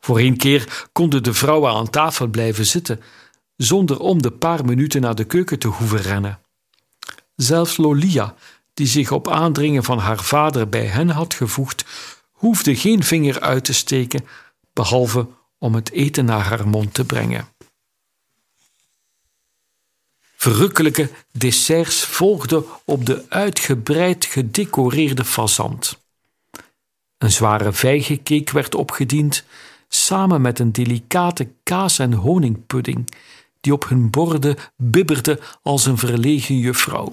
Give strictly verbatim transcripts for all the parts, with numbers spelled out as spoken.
Voor één keer konden de vrouwen aan tafel blijven zitten, zonder om de paar minuten naar de keuken te hoeven rennen. Zelfs Lolia, die zich op aandringen van haar vader bij hen had gevoegd, hoefde geen vinger uit te steken, behalve om het eten naar haar mond te brengen. Verrukkelijke desserts volgden op de uitgebreid gedecoreerde fazant. Een zware vijgencake werd opgediend, samen met een delicate kaas- en honingpudding, die op hun borden bibberde als een verlegen juffrouw.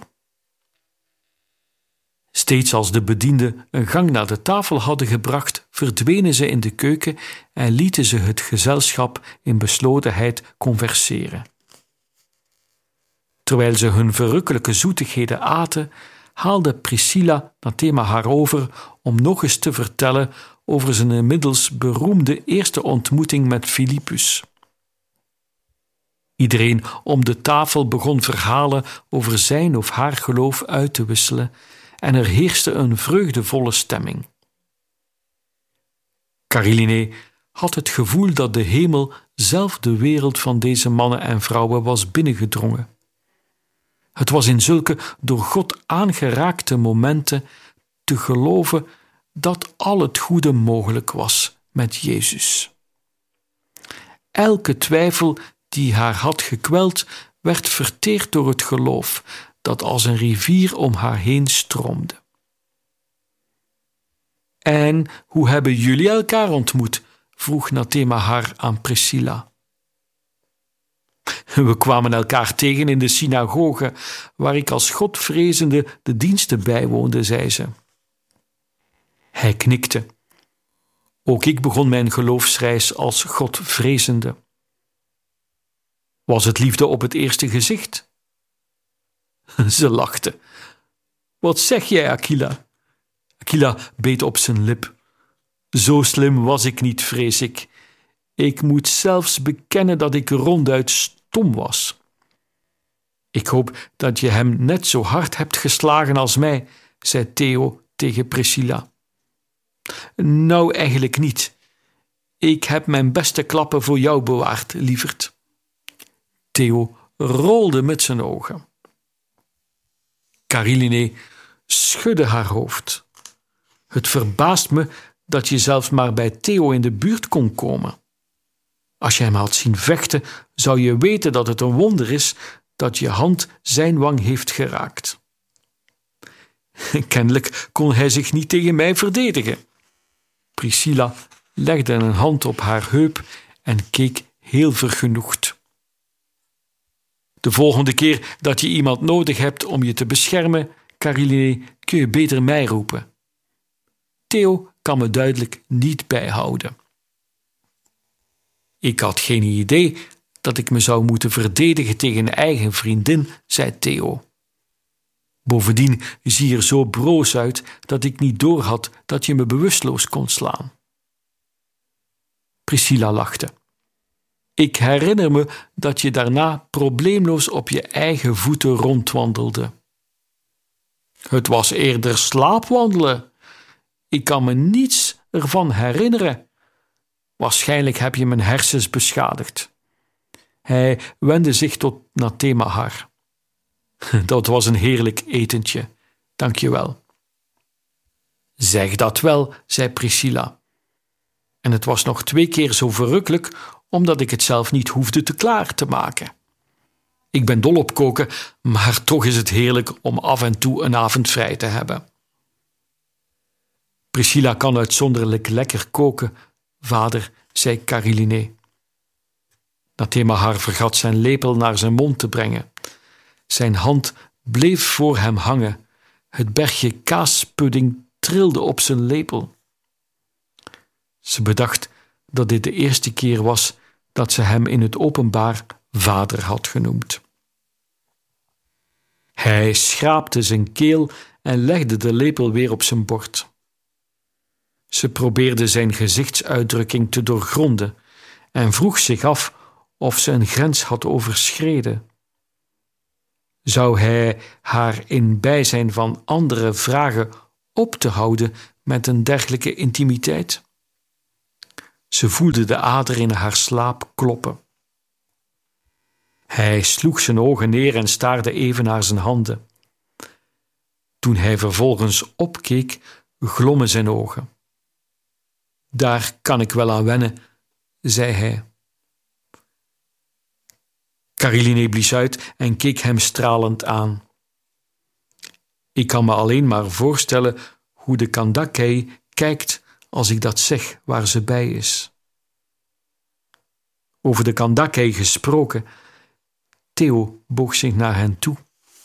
Steeds als de bedienden een gang naar de tafel hadden gebracht, verdwenen ze in de keuken en lieten ze het gezelschap in beslotenheid converseren. Terwijl ze hun verrukkelijke zoetigheden aten, haalde Priscilla Nathema haar over om nog eens te vertellen over zijn inmiddels beroemde eerste ontmoeting met Filippus. Iedereen om de tafel begon verhalen over zijn of haar geloof uit te wisselen en er heerste een vreugdevolle stemming. Cariline had het gevoel dat de hemel zelf de wereld van deze mannen en vrouwen was binnengedrongen. Het was in zulke door God aangeraakte momenten te geloven dat al het goede mogelijk was met Jezus. Elke twijfel die haar had gekweld, werd verteerd door het geloof dat als een rivier om haar heen stroomde. En hoe hebben jullie elkaar ontmoet? Vroeg Nathema haar aan Priscilla. We kwamen elkaar tegen in de synagoge, waar ik als godvrezende de diensten bijwoonde, zei ze. Hij knikte. Ook ik begon mijn geloofsreis als godvrezende. Was het liefde op het eerste gezicht? Ze lachte. Wat zeg jij, Aquila? Aquila beet op zijn lip. Zo slim was ik niet, vrees ik. Ik moet zelfs bekennen dat ik ronduit stom was. Ik hoop dat je hem net zo hard hebt geslagen als mij, zei Theo tegen Priscilla. Nou, eigenlijk niet. Ik heb mijn beste klappen voor jou bewaard, lieverd. Theo rolde met zijn ogen. Cariline schudde haar hoofd. Het verbaast me dat je zelfs maar bij Theo in de buurt kon komen. Als je hem had zien vechten, zou je weten dat het een wonder is dat je hand zijn wang heeft geraakt. Kennelijk kon hij zich niet tegen mij verdedigen. Priscilla legde een hand op haar heup en keek heel vergenoegd. De volgende keer dat je iemand nodig hebt om je te beschermen, Cariline, kun je beter mij roepen. Theo kan me duidelijk niet bijhouden. Ik had geen idee dat ik me zou moeten verdedigen tegen een eigen vriendin, zei Theo. Bovendien zie je er zo broos uit dat ik niet doorhad dat je me bewusteloos kon slaan. Priscilla lachte. Ik herinner me dat je daarna probleemloos op je eigen voeten rondwandelde. Het was eerder slaapwandelen. Ik kan me niets ervan herinneren. Waarschijnlijk heb je mijn hersens beschadigd. Hij wendde zich tot Nathema haar. Dat was een heerlijk etentje, dank je wel. Zeg dat wel, zei Priscilla. En het was nog twee keer zo verrukkelijk, omdat ik het zelf niet hoefde te klaar te maken. Ik ben dol op koken, maar toch is het heerlijk om af en toe een avond vrij te hebben. Priscilla kan uitzonderlijk lekker koken, vader, zei Cariline. Nathema haar vergat zijn lepel naar zijn mond te brengen. Zijn hand bleef voor hem hangen. Het bergje kaaspudding trilde op zijn lepel. Ze bedacht dat dit de eerste keer was dat ze hem in het openbaar vader had genoemd. Hij schraapte zijn keel en legde de lepel weer op zijn bord. Ze probeerde zijn gezichtsuitdrukking te doorgronden en vroeg zich af of ze een grens had overschreden. Zou hij haar in bijzijn van anderen vragen op te houden met een dergelijke intimiteit? Ze voelde de ader in haar slaap kloppen. Hij sloeg zijn ogen neer en staarde even naar zijn handen. Toen hij vervolgens opkeek, glommen zijn ogen. Daar kan ik wel aan wennen, zei hij. Kariline blies uit en keek hem stralend aan. Ik kan me alleen maar voorstellen hoe de Kandakei kijkt als ik dat zeg waar ze bij is. Over de Kandakei gesproken, Theo boog zich naar hen toe.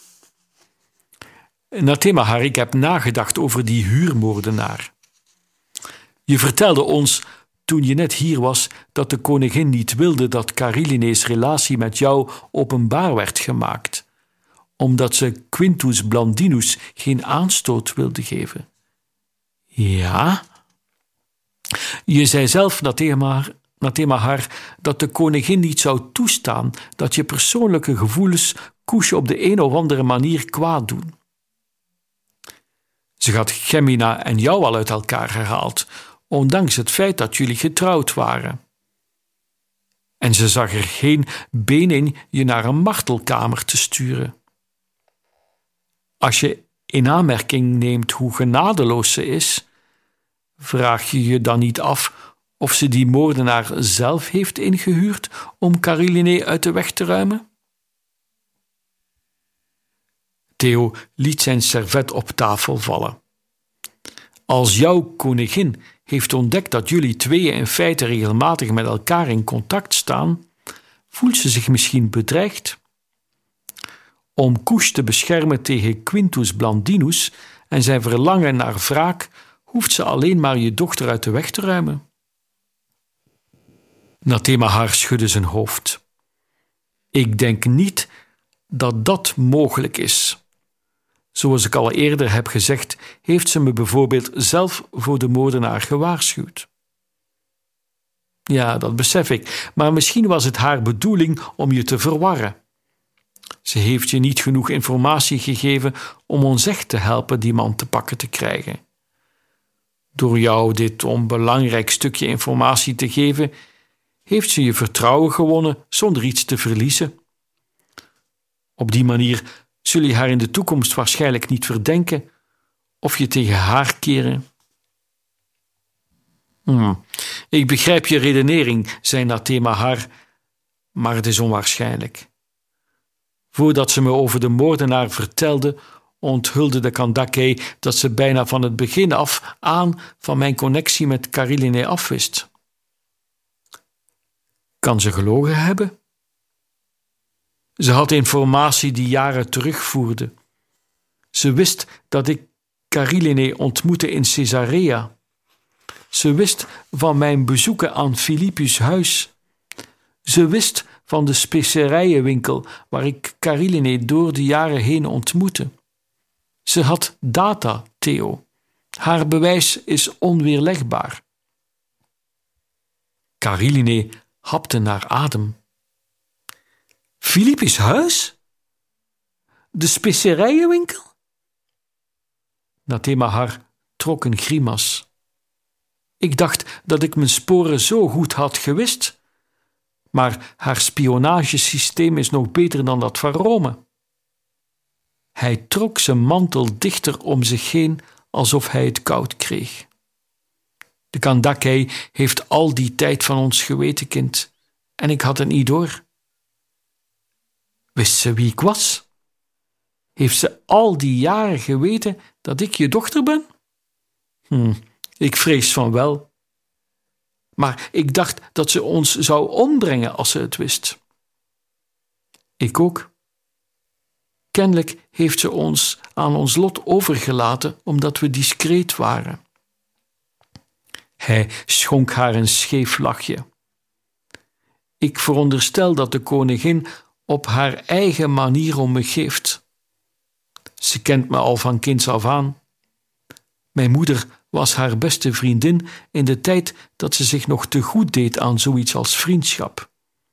Natemahar, ik heb nagedacht over die huurmoordenaar. Je vertelde ons, toen je net hier was, dat de koningin niet wilde dat Kariline's relatie met jou openbaar werd gemaakt, omdat ze Quintus Blandinus geen aanstoot wilde geven. Ja? Je zei zelf, Natemahar, Natemahar, dat de koningin niet zou toestaan dat je persoonlijke gevoelens Koesje op de een of andere manier kwaad doen. Ze had Gemina en jou al uit elkaar gehaald, ondanks het feit dat jullie getrouwd waren. En ze zag er geen been in je naar een martelkamer te sturen. Als je in aanmerking neemt hoe genadeloos ze is, vraag je je dan niet af of ze die moordenaar zelf heeft ingehuurd om Kariline uit de weg te ruimen? Theo liet zijn servet op tafel vallen. Als jouw koningin heeft ontdekt dat jullie tweeën in feite regelmatig met elkaar in contact staan, voelt ze zich misschien bedreigd. Om Koes te beschermen tegen Quintus Blandinus en zijn verlangen naar wraak, hoeft ze alleen maar je dochter uit de weg te ruimen. Natemahar schudde zijn hoofd. Ik denk niet dat dat mogelijk is. Zoals ik al eerder heb gezegd, heeft ze me bijvoorbeeld zelf voor de moordenaar gewaarschuwd. Ja, dat besef ik, maar misschien was het haar bedoeling om je te verwarren. Ze heeft je niet genoeg informatie gegeven om ons echt te helpen die man te pakken te krijgen. Door jou dit onbelangrijk stukje informatie te geven, heeft ze je vertrouwen gewonnen zonder iets te verliezen. Op die manier zul je haar in de toekomst waarschijnlijk niet verdenken of je tegen haar keren. Hmm, ik begrijp je redenering, zei Natemahar, maar het is onwaarschijnlijk. Voordat ze me over de moordenaar vertelde, onthulde de Kandakei dat ze bijna van het begin af aan van mijn connectie met Kariline afwist. Kan ze gelogen hebben? Ze had informatie die jaren terugvoerde. Ze wist dat ik Kariline ontmoette in Caesarea. Ze wist van mijn bezoeken aan Philippus' huis. Ze wist van de specerijenwinkel waar ik Kariline door de jaren heen ontmoette. Ze had data, Theo. Haar bewijs is onweerlegbaar. Kariline hapte naar adem. Philippus' huis? De specerijenwinkel? Natemahar trok een grimas. Ik dacht dat ik mijn sporen zo goed had gewist, maar haar spionagesysteem is nog beter dan dat van Rome. Hij trok zijn mantel dichter om zich heen, alsof hij het koud kreeg. De Kandakei heeft al die tijd van ons geweten, kind, en ik had het niet door. Wist ze wie ik was? Heeft ze al die jaren geweten dat ik je dochter ben? Hm, ik vrees van wel. Maar ik dacht dat ze ons zou ombrengen als ze het wist. Ik ook. Kennelijk heeft ze ons aan ons lot overgelaten omdat we discreet waren. Hij schonk haar een scheef lachje. Ik veronderstel dat de koningin op haar eigen manier om me geeft. Ze kent me al van kinds af aan. Mijn moeder was haar beste vriendin in de tijd dat ze zich nog te goed deed aan zoiets als vriendschap.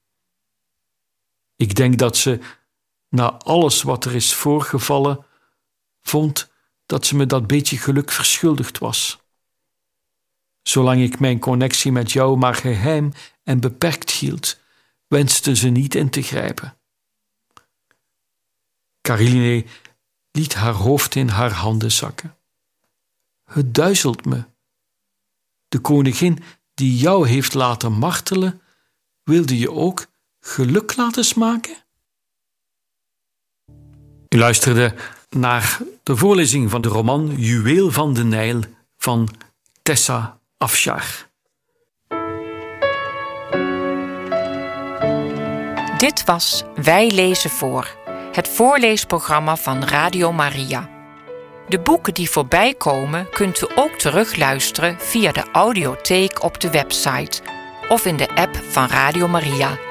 Ik denk dat ze, na alles wat er is voorgevallen, vond dat ze me dat beetje geluk verschuldigd was. Zolang ik mijn connectie met jou maar geheim en beperkt hield, wenste ze niet in te grijpen. Caroline liet haar hoofd in haar handen zakken. Het duizelt me. De koningin die jou heeft laten martelen, wilde je ook geluk laten smaken? U luisterde naar de voorlezing van de roman Juweel van de Nijl van Tessa Afshar. Dit was Wij lezen voor, het voorleesprogramma van Radio Maria. De boeken die voorbij komen kunt u ook terugluisteren via de audiotheek op de website of in de app van Radio Maria.